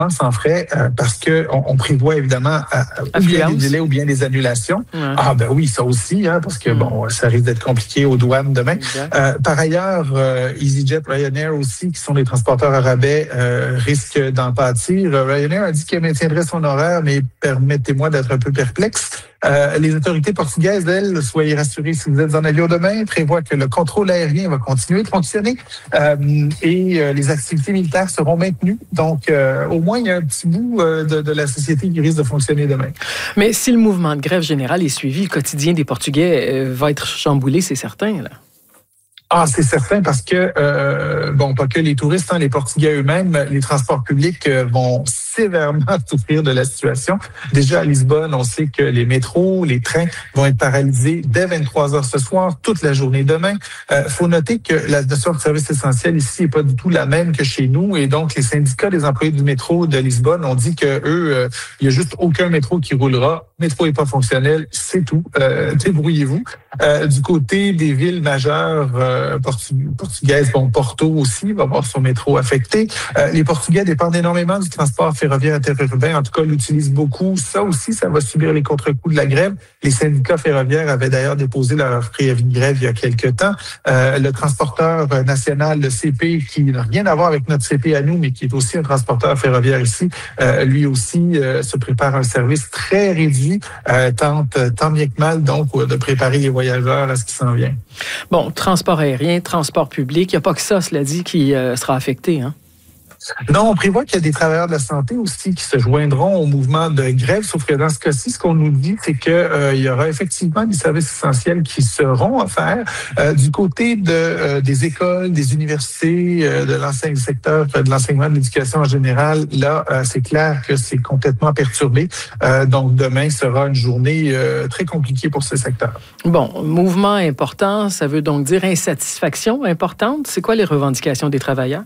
sans frais parce que on prévoit évidemment ou bien des délais ou bien des annulations. Ouais. Ah ben oui, ça aussi, parce que bon, ça risque d'être compliqué aux douanes demain. Par ailleurs, EasyJet, Ryanair aussi, qui sont des transporteurs à rabais, risquent d'en pâtir. Ryanair a dit qu'elle maintiendrait son horaire, mais permettez-moi d'être un peu perplexe. Les autorités portugaises, elles, soyez rassurés si vous êtes en avion demain, prévoient que le contrôle aérien va continuer de fonctionner et les activités militaires seront maintenues. Donc, au moins, il y a un petit bout de la société qui risque de fonctionner demain. Mais si le mouvement de grève générale est suivi, le quotidien des Portugais va être chamboulé, c'est certain, là. Ah, c'est certain parce que, pas que les touristes, les Portugais eux-mêmes, les transports publics vont sévèrement souffrir de la situation. Déjà à Lisbonne, on sait que les métros, les trains vont être paralysés dès 23h ce soir, toute la journée demain. Faut noter que la notion de service essentiel ici n'est pas du tout la même que chez nous et donc les syndicats des employés du métro de Lisbonne ont dit que eux, il y a juste aucun métro qui roulera. Le métro n'est pas fonctionnel, c'est tout. Débrouillez-vous. Du côté des villes majeures portugaises, Porto aussi va avoir son métro affecté. Les Portugais dépendent énormément du transport ferroviaire interurbain. En tout cas, l'utilisent beaucoup. Ça aussi, ça va subir les contre-coups de la grève. Les syndicats ferroviaires avaient d'ailleurs déposé leur préavis de grève il y a quelques temps. Le transporteur national, le CP, qui n'a rien à voir avec notre CP à nous, mais qui est aussi un transporteur ferroviaire ici, lui aussi se prépare un service très réduit, tente tant bien que mal donc de préparer les voyageurs à ce qui s'en vient. Bon, transport aérien, transport public, il n'y a pas que ça, cela dit, qui sera affecté, hein? Non, on prévoit qu'il y a des travailleurs de la santé aussi qui se joindront au mouvement de grève, sauf que dans ce cas-ci, ce qu'on nous dit, c'est que il y aura effectivement des services essentiels qui seront offerts du côté des écoles, des universités, du secteur de l'enseignement de l'éducation en général. Là, c'est clair que c'est complètement perturbé. Donc, demain sera une journée très compliquée pour ce secteur. Bon, mouvement important, ça veut donc dire insatisfaction importante. C'est quoi les revendications des travailleurs?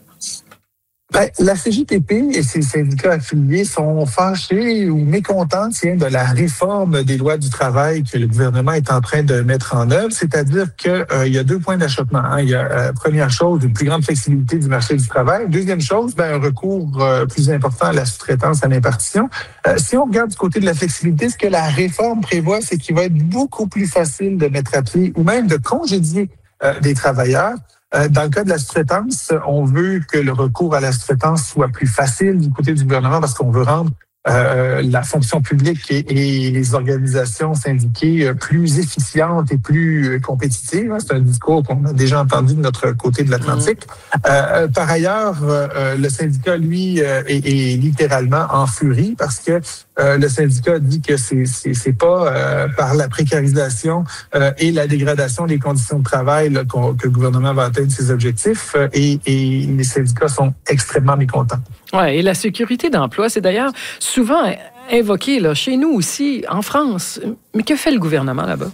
La CGTP et ses syndicats affiliés sont fâchés ou mécontents de la réforme des lois du travail que le gouvernement est en train de mettre en œuvre. C'est-à-dire qu'il y a 2 points d'achoppement. Il y a, première chose, une plus grande flexibilité du marché du travail. Deuxième chose, un recours plus important à la sous-traitance à l'impartition. Si on regarde du côté de la flexibilité, ce que la réforme prévoit, c'est qu'il va être beaucoup plus facile de mettre à pied ou même de congédier des travailleurs. Dans le cas de la sous-traitance, on veut que le recours à la sous-traitance soit plus facile du côté du gouvernement parce qu'on veut rendre la fonction publique et les organisations syndiquées plus efficientes et plus compétitives. C'est un discours qu'on a déjà entendu de notre côté de l'Atlantique. Par ailleurs, le syndicat, lui, est littéralement en furie parce que le syndicat dit que c'est pas par la précarisation et la dégradation des conditions de travail là, que le gouvernement va atteindre ses objectifs et les syndicats sont extrêmement mécontents. Ouais, et la sécurité d'emploi, c'est d'ailleurs souvent invoqué là, chez nous aussi, en France. Mais que fait le gouvernement là-bas?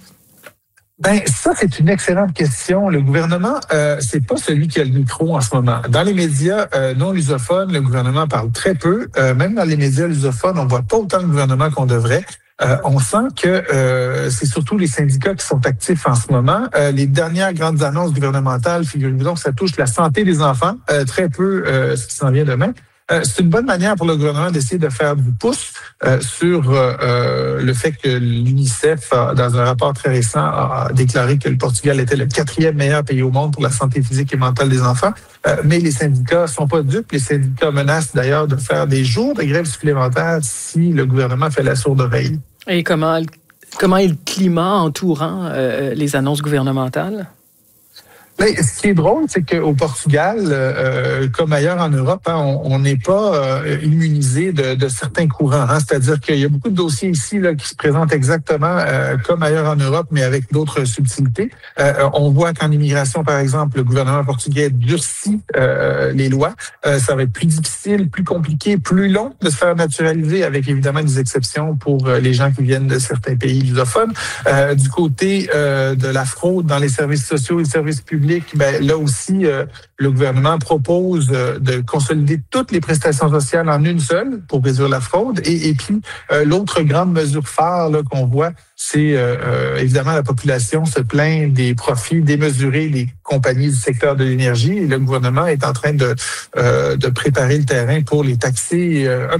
Ça, c'est une excellente question. Le gouvernement, c'est pas celui qui a le micro en ce moment. Dans les médias non lusophones, le gouvernement parle très peu. Même dans les médias lusophones, on voit pas autant le gouvernement qu'on devrait. On sent que c'est surtout les syndicats qui sont actifs en ce moment. Les dernières grandes annonces gouvernementales, figurez-vous donc, ça touche la santé des enfants, très peu ce qui s'en vient demain. C'est une bonne manière pour le gouvernement d'essayer de faire du pouce sur le fait que l'UNICEF, dans un rapport très récent, a déclaré que le Portugal était le 4e meilleur pays au monde pour la santé physique et mentale des enfants. Mais les syndicats sont pas dupes. Les syndicats menacent d'ailleurs de faire des jours de grève supplémentaires si le gouvernement fait la sourde oreille. Et comment est le climat entourant les annonces gouvernementales? Ce qui est drôle, c'est qu'au Portugal, comme ailleurs en Europe, on n'est pas immunisé de certains courants. C'est-à-dire qu'il y a beaucoup de dossiers ici là, qui se présentent exactement comme ailleurs en Europe, mais avec d'autres subtilités. On voit qu'en immigration, par exemple, le gouvernement portugais durcit les lois. Ça va être plus difficile, plus compliqué, plus long de se faire naturaliser, avec évidemment des exceptions pour les gens qui viennent de certains pays lusophones. Du côté de la fraude dans les services sociaux et les services publics, public, là aussi, le gouvernement propose de consolider toutes les prestations sociales en une seule pour réduire la fraude. Et puis, l'autre grande mesure phare là, qu'on voit, c'est évidemment la population se plaint des profits démesurés des compagnies du secteur de l'énergie. Et le gouvernement est en train de préparer le terrain pour les taxer